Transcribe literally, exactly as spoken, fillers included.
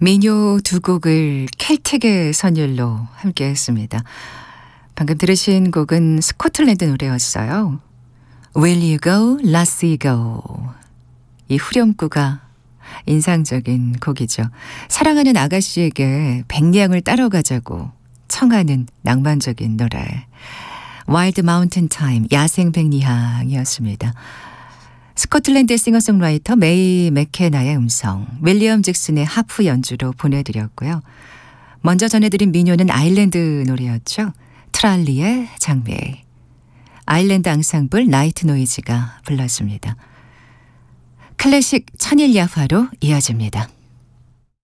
민요 두 곡을 켈틱의 선율로 함께 했습니다. 방금 들으신 곡은 스코틀랜드 노래였어요. Will you go, Lassie go. 이 후렴구가 인상적인 곡이죠. 사랑하는 아가씨에게 백냥을 따라가자고 청하는 낭만적인 노래. Wild Mountain Time, 야생 백리향이었습니다. 스코틀랜드의 싱어송라이터 메이 맥케나의 음성, 윌리엄 잭슨의 하프 연주로 보내드렸고요. 먼저 전해드린 민요는 아일랜드 노래였죠. 트랄리의 장미, 아일랜드 앙상블 나이트 노이즈가 불렀습니다. 클래식 천일야화로 이어집니다.